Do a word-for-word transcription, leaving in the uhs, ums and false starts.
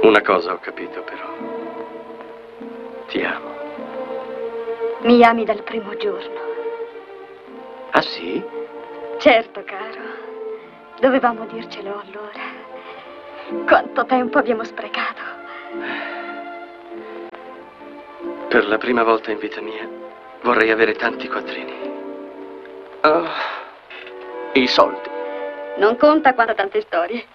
Una cosa ho capito, però. Ti amo. Mi ami dal primo giorno. Ah, sì? Certo, caro. Dovevamo dircelo allora. Quanto tempo abbiamo sprecato. Per la prima volta in vita mia vorrei avere tanti quattrini. Oh, i soldi. Non conta quanto tante storie.